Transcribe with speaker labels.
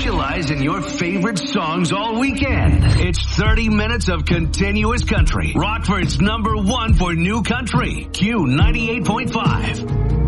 Speaker 1: Socialize in your favorite songs all weekend. It's 30 minutes of continuous country. Rockford's #1 for new country. Q 98.5.